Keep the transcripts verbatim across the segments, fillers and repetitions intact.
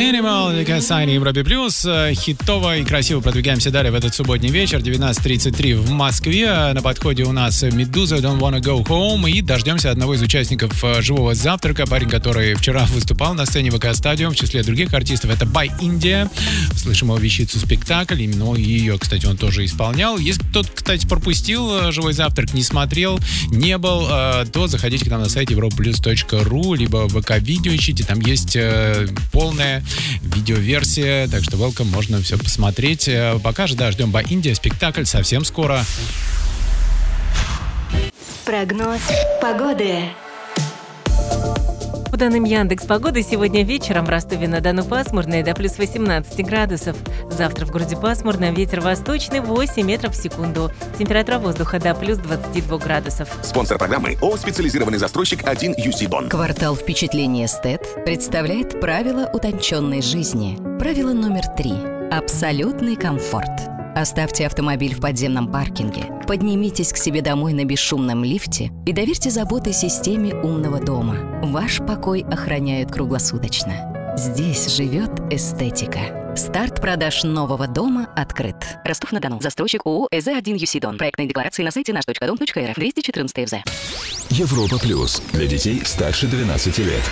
Animal, Касай на Европе Плюс. Хитово и красиво продвигаемся далее в этот субботний вечер. девятнадцать тридцать три в Москве. На подходе у нас Медуза, Don't Wanna Go Home. И дождемся одного из участников живого завтрака. Парень, который вчера выступал на сцене ВК Стадиум в числе других артистов. Это By India. Слышим его вещицу «Спектакль». Именно ее, кстати, он тоже исполнял. Если кто-то, кстати, пропустил живой завтрак, не смотрел, не был, то заходите к нам на сайт европаплюс точка ру, либо в ВК-видео ищите. Там есть полная видеоверсия, так что welcome, можно все посмотреть. Пока же, да, ждем By India, спектакль совсем скоро. Прогноз погоды. По данным Яндекс.Погоды, сегодня вечером в Ростове-на-Дону пасмурно и до плюс восемнадцать градусов. Завтра в городе пасмурно, ветер восточный восемь метров в секунду. Температура воздуха до плюс двадцать два градусов. Спонсор программы ООО «Специализированный застройщик один ю си Бон». Квартал впечатлений эстет представляет правила утонченной жизни. Правило номер три. Абсолютный комфорт. Оставьте автомобиль в подземном паркинге, поднимитесь к себе домой на бесшумном лифте и доверьте заботы системе умного дома. Ваш покой охраняют круглосуточно. Здесь живет эстетика. Старт продаж нового дома открыт. Ростов-на-Дону. Застройщик ООО «ЭЗ один ю си Дон». Проектные декларации на сайте наш точка дом точка эр эф. двести четырнадцать ФЗ. Европа Плюс. Для детей старше двенадцати лет.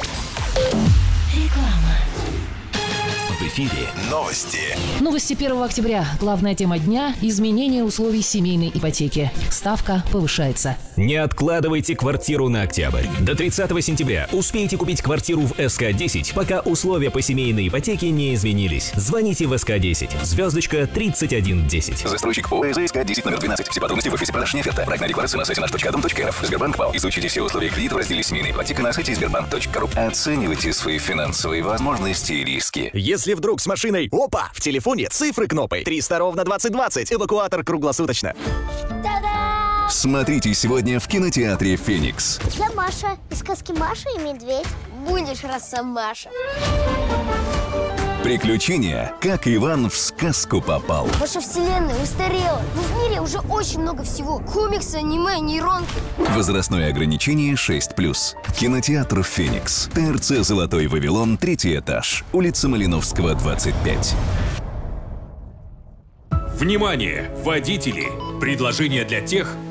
В эфире новости. Новости первого октября. Главная тема дня – изменение условий семейной ипотеки. Ставка повышается. Не откладывайте квартиру на октябрь. До тридцатого сентября успейте купить квартиру в эс ка десять, пока условия по семейной ипотеке не изменились. Звоните в эс ка десять. Звездочка тридцать один десять. Застройщик ООО «эс ка десять» номер двенадцать. Все подробности в офисе продаж не оферта. Проектная декларация на сайте наш точка дом точка эр эф. Сбербанк ВАЛ. Изучите все условия кредита в разделе «Семейная ипотека» на сайте сбербанк точка ру. Оценивайте свои финансовые возможности и риски. Если вдруг с машиной, опа, в телефоне цифры кнопой. триста ровно двадцать двадцать. Эвакуатор круглосуточно. Та-да! Смотрите сегодня в кинотеатре «Феникс». Я Маша из сказки «Маша и медведь». Будешь Росомаша. Приключения, как Иван в сказку попал. Ваша вселенная устарела. Но в мире уже очень много всего. Комиксы, аниме, нейронки. Возрастное ограничение шесть плюс. Кинотеатр «Феникс». ТРЦ «Золотой Вавилон», третий этаж. Улица Малиновского, двадцать пять. Внимание, водители! Предложение для тех,